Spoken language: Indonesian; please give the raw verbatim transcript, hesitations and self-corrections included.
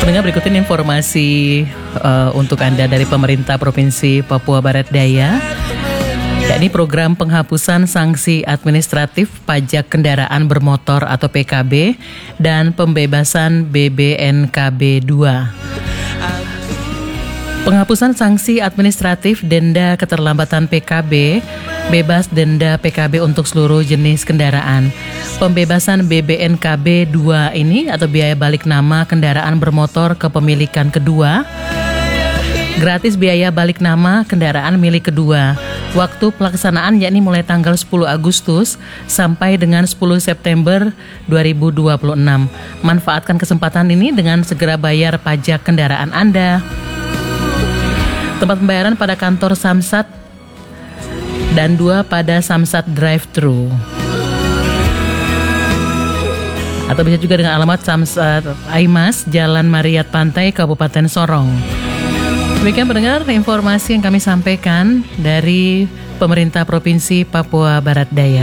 Pendengar, berikut ini informasi uh, untuk Anda dari pemerintah Provinsi Papua Barat Daya, yakni program penghapusan sanksi administratif pajak kendaraan bermotor atau P K B dan pembebasan B B N K B dua. Penghapusan sanksi administratif denda keterlambatan P K B, bebas denda P K B untuk seluruh jenis kendaraan. Pembebasan B B N K B dua ini atau biaya balik nama kendaraan bermotor kepemilikan kedua. Gratis biaya balik nama kendaraan milik kedua. Waktu pelaksanaan yakni mulai tanggal sepuluh Agustus sampai dengan sepuluh September dua ribu dua puluh enam. Manfaatkan kesempatan ini dengan segera bayar pajak kendaraan Anda. Tempat pembayaran pada kantor Samsat dan dua pada Samsat Drive-Thru. Atau bisa juga dengan alamat Samsat Aimas, Jalan Mariat Pantai, Kabupaten Sorong. Demikian pendengar informasi yang kami sampaikan dari pemerintah Provinsi Papua Barat Daya.